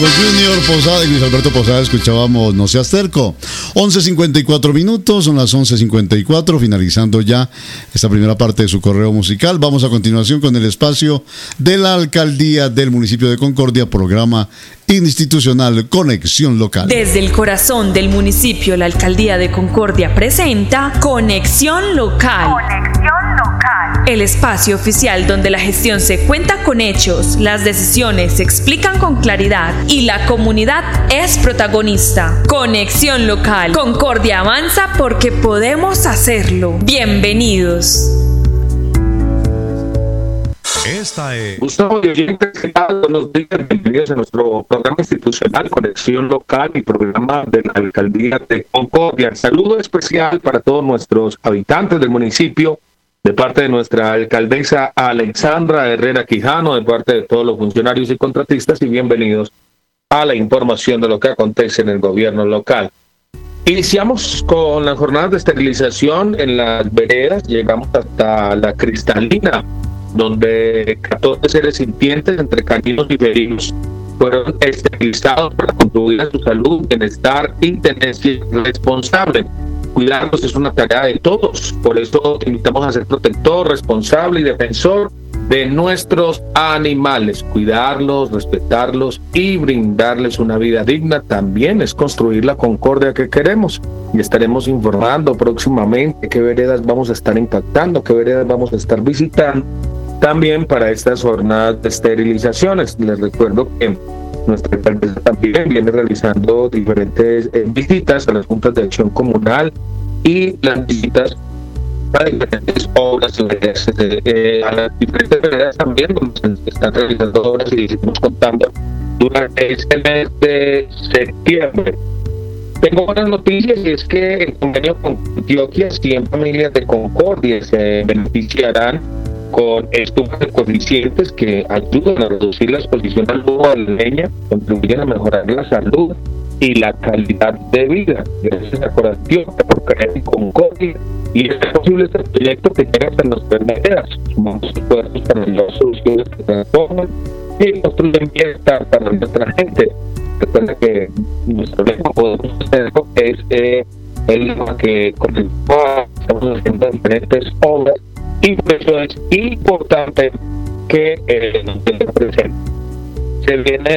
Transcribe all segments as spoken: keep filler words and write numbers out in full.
Con Junior Posada y Luis Alberto Posada escuchábamos No Seas Terco. once cincuenta y cuatro minutos, son las once cincuenta y cuatro, finalizando ya esta primera parte de su correo musical. Vamos a continuación con el espacio de la Alcaldía del Municipio de Concordia, programa institucional Conexión Local. Desde el corazón del municipio, la Alcaldía de Concordia presenta Conexión Local. Conexión Local. El espacio oficial donde la gestión se cuenta con hechos, las decisiones se explican con claridad y la comunidad es protagonista. Conexión Local. Concordia avanza porque podemos hacerlo. Bienvenidos. Esta es... Gustavo de oyentes, ¿qué tal? Buenos días, bienvenidos a nuestro programa institucional Conexión Local y programa de la Alcaldía de Concordia. Saludo especial para todos nuestros habitantes del municipio, de parte de nuestra alcaldesa Alexandra Herrera Quijano, de parte de todos los funcionarios y contratistas, y bienvenidos a la información de lo que acontece en el gobierno local. Iniciamos con las jornadas de esterilización en las veredas, llegamos hasta la Cristalina, donde catorce seres sintientes entre caninos y felinos fueron esterilizados para contribuir a su salud, bienestar y tenencia responsable. Cuidarlos es una tarea de todos, por eso te invitamos a ser protector, responsable y defensor de nuestros animales. Cuidarlos, respetarlos y brindarles una vida digna también es construir la concordia que queremos. Y estaremos informando próximamente qué veredas vamos a estar impactando, qué veredas vamos a estar visitando también para estas jornadas de esterilizaciones. Les recuerdo que nuestra alcaldesa también viene realizando diferentes eh, visitas a las juntas de acción comunal y las visitas a diferentes obras eh, eh, a las diferentes veredas también, donde se están realizando obras y seguimos contando durante este mes de septiembre. Tengo buenas noticias y es que el convenio con Antioquia, cien familias de Concordia se beneficiarán con estufas de coeficientes que ayudan a reducir la exposición al humo de la leña, contribuyen a mejorar la salud y la calidad de vida. Gracias a Corantioquia por creer en Concordia y es posible este proyecto que llega hasta nuestras veredas. Sumamos esfuerzos para llevar soluciones que transforman y construyen bienestar para nuestra gente. Recuerda que nuestro lema podemos hacerlo es eh, el lema que con el cual estamos haciendo diferentes obras. Y por eso es importante que eh, nos tenga presente. Se viene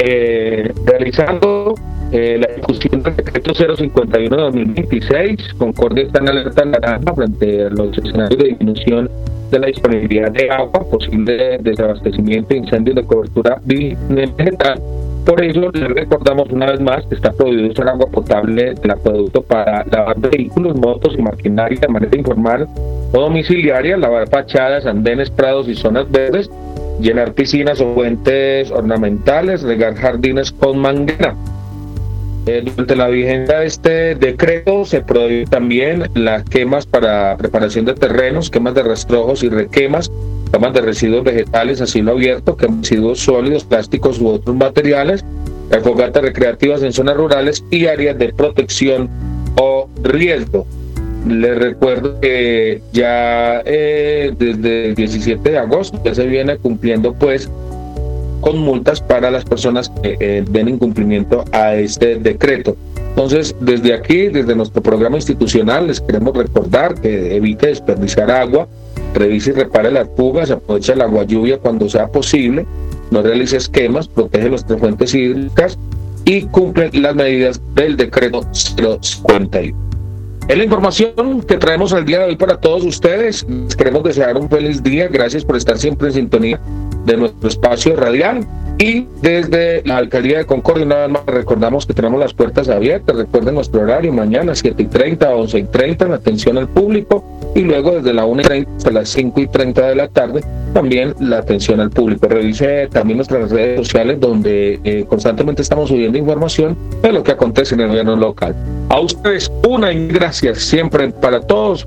eh, realizando eh, la ejecución del decreto cero cincuenta y uno de dos mil veintiséis. Concordia está en alerta naranja frente a los escenarios de disminución de la disponibilidad de agua, posible desabastecimiento, incendios de cobertura vegetal. Por ello, les recordamos una vez más que está prohibido usar agua potable del acueducto para lavar vehículos, motos y maquinaria de manera informal o domiciliaria, lavar fachadas, andenes, prados y zonas verdes, llenar piscinas o fuentes ornamentales, regar jardines con manguera. Eh, durante la vigencia de este decreto se prohíbe también las quemas para preparación de terrenos, quemas de rastrojos y requemas, quemas de residuos vegetales a cielo abierto, quemas de residuos sólidos, plásticos u otros materiales, las fogatas recreativas en zonas rurales y áreas de protección o riesgo. Les recuerdo que ya eh, desde el diecisiete de agosto ya se viene cumpliendo pues con multas para las personas que eh, ven incumplimiento a este decreto. Entonces, desde aquí, desde nuestro programa institucional, les queremos recordar que evite desperdiciar agua, revise y repare las fugas, aprovecha el agua lluvia cuando sea posible, no realice esquemas, protege nuestras fuentes hídricas y cumple las medidas del decreto cero cincuenta y uno. Es la información que traemos al día de hoy para todos ustedes. Les queremos desear un feliz día. Gracias por estar siempre en sintonía de nuestro espacio radial. Y desde la Alcaldía de Concordia, una vez más recordamos que tenemos las puertas abiertas. Recuerden nuestro horario, mañana siete y treinta a once y treinta, la atención al público. Y luego desde la una y treinta hasta las cinco y treinta de la tarde, también la atención al público. Revise también nuestras redes sociales, donde eh, constantemente estamos subiendo información de lo que acontece en el gobierno local. A ustedes, una y gracias siempre para todos.